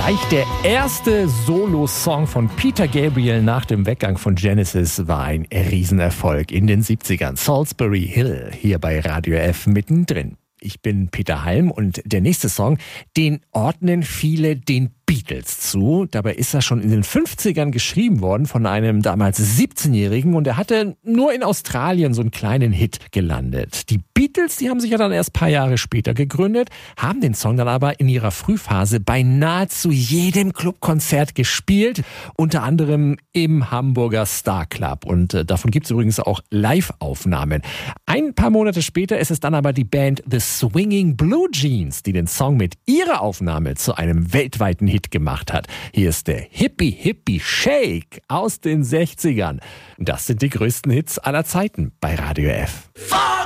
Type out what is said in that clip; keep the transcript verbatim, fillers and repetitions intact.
Gleich der erste Solo-Song von Peter Gabriel nach dem Weggang von Genesis war ein Riesenerfolg in den siebzigern. Salisbury Hill hier bei Radio F mittendrin. Ich bin Peter Halm und der nächste Song, den ordnen viele den Beatles zu. Dabei ist er schon in den fünfzigern geschrieben worden von einem damals siebzehnjährigen und er hatte nur in Australien so einen kleinen Hit gelandet. Die Beatles, die haben sich ja dann erst ein paar Jahre später gegründet, haben den Song dann aber in ihrer Frühphase bei nahezu jedem Clubkonzert gespielt, unter anderem im Hamburger Star Club und äh, davon gibt es übrigens auch Live-Aufnahmen. Ein paar Monate später ist es dann aber die Band The Swinging Blue Jeans, die den Song mit ihrer Aufnahme zu einem weltweiten Hit gemacht hat. Hier ist der Hippie Hippie Shake aus den sechzigern. Das sind die größten Hits aller Zeiten bei Radio F. Fuck!